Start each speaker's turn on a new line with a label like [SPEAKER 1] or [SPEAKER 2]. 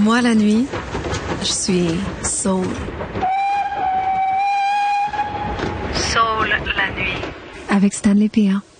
[SPEAKER 1] Moi, la nuit, je suis soul.
[SPEAKER 2] Soul la nuit.
[SPEAKER 1] Avec Stanley P.A.